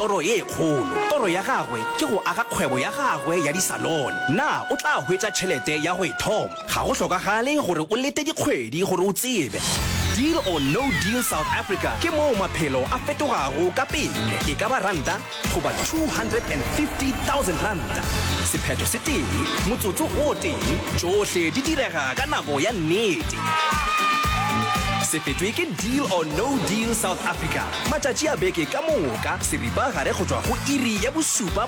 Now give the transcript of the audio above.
toro ye kgolo. Toro ya gagwe ke go aga kgwebo ya gagwe ya di-salon. Na o tla hwetša tšhelete ya go ithoma. Ga go hlokagale gore o lete dikgwedi gore o tsebe. Deal or No Deal South Africa ke moo maphelo a fetogago ka pele. E ka ba ranta goba 250,000 ranta. Sephetho se teng, motsotso o teng, tšohle di direga ka nako ya nnete. Se fetwe ke Deal or No Deal South Africa. Matšatši a beke ka moka, seripa gare go tšwa go iri ya bosupa